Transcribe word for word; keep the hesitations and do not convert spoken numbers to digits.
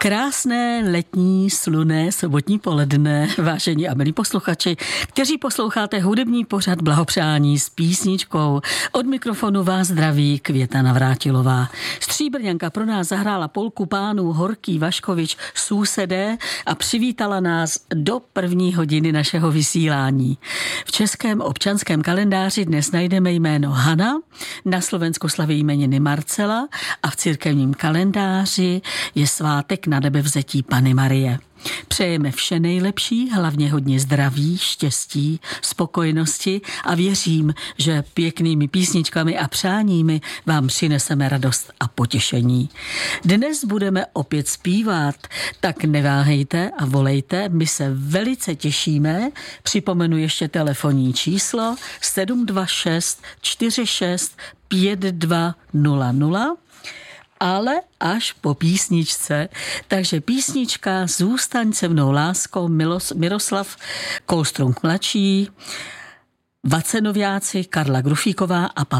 Krásné letní slunné sobotní poledne, vážení a milí posluchači, kteří posloucháte hudební pořad Blahopřání s písničkou. Od mikrofonu vás zdraví Květa Navrátilová. Stříbrňanka pro nás zahrála polku pánů Horký Vaškovič Sousedé a přivítala nás do první hodiny našeho vysílání. V českém občanském kalendáři dnes najdeme jméno Hana, na Slovensku slaví jmeniny Marcela a v církevním kalendáři je svátek na nebevzetí Panny Marie. Přejeme vše nejlepší, hlavně hodně zdraví, štěstí, spokojenosti a věřím, že pěknými písničkami a přáními vám přineseme radost a potěšení. Dnes budeme opět zpívat, tak neváhejte a volejte, my se velice těšíme. Připomenu ještě telefonní číslo sedm dva šest čtyři šest pět dva nula nula, ale až po písničce. Takže písnička Zůstaň se mnou láskou, Milos, Miroslav Kolstrunk mladší, Vacenoviáci, Karla Grufíková a Pavel